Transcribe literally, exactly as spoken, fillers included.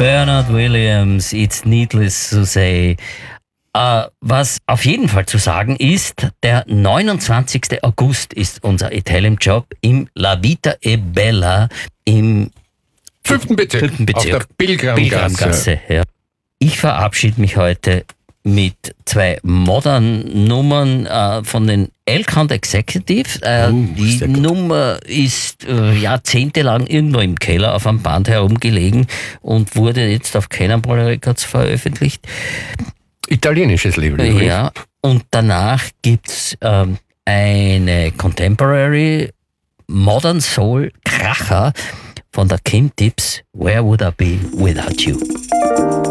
Bernard Williams, It's Needless to Say. Uh, was auf jeden Fall zu sagen ist, der neunundzwanzigsten August ist unser Italian Job im La Vita e Bella im Fünften Bezirk, fünften Bezirk. auf der Pilgramgasse. Pilgramgasse, ja. Ich verabschiede mich heute mit zwei modernen Nummern äh, von den Elkand Executive. Äh, Oh, die sehr gut. Nummer ist äh, jahrzehntelang irgendwo im Keller auf einem Band herumgelegen und wurde jetzt auf Cannonball Records veröffentlicht. Italienisches Label. Ja, und danach gibt's ähm, eine Contemporary Modern Soul Kracher von der Kim Tips, Where Would I Be Without You?